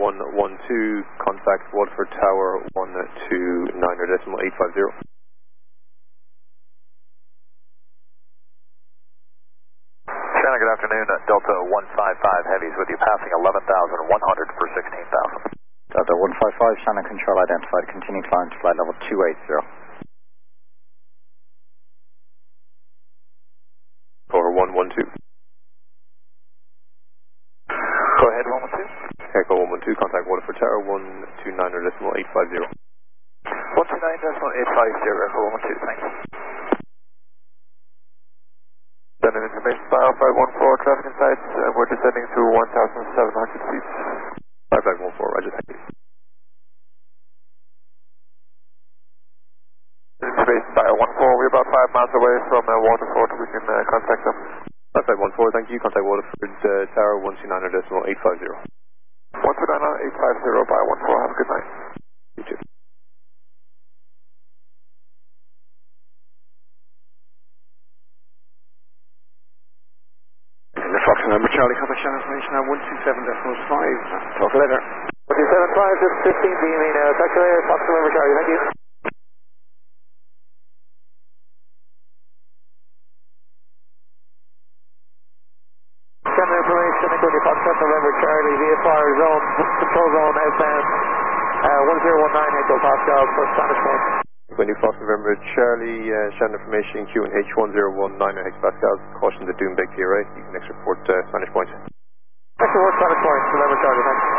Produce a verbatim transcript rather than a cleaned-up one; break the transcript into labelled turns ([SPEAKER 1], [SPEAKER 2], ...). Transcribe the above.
[SPEAKER 1] one one two, contact Waterford Tower one two nine decimal eight five zero.
[SPEAKER 2] Shannon, good afternoon. Delta one five five Heavies with you, passing eleven thousand one hundred for sixteen thousand.
[SPEAKER 3] Delta one five five, Shannon Control identified. Continue climb to flight level two eight zero.
[SPEAKER 1] Over one one two.
[SPEAKER 2] Go ahead, one one two.
[SPEAKER 1] Echo one one two, contact Waterford Tower one two nine decimal eight five zero.
[SPEAKER 2] one two nine decimal eight five zero, Echo one one two, thanks. Sending information by Alpha one four, traffic insights, and we're descending to one thousand seven hundred feet.
[SPEAKER 1] five five one four, roger, thank you.
[SPEAKER 2] Information by one four, we're about five miles away from uh, Waterford, we can uh, contact them.
[SPEAKER 1] five five one four, thank you, contact Waterford uh, Tower one two nine decimal eight five zero.
[SPEAKER 2] one two nine eight five zero by one four, have a good night.
[SPEAKER 1] You too.
[SPEAKER 4] Fox number Charlie, contact Shannon information now one two seven decimal five. Talk later.
[SPEAKER 2] one two seven five, just fifteen B M E now. Talk to you later, Fox number Charlie, thank you. Shannon information, including Fox November Charlie, V F R zone, control zone outbound, uh, one zero one nine Echo Pascal for Spanish point.
[SPEAKER 1] When you Fox November Charlie, uh, Shannon information Q and H one zero one nine hectopascals, caution the Doom Big T R A, you can next report uh, Spanish point.
[SPEAKER 2] Next report Spanish point, November Charlie, thanks.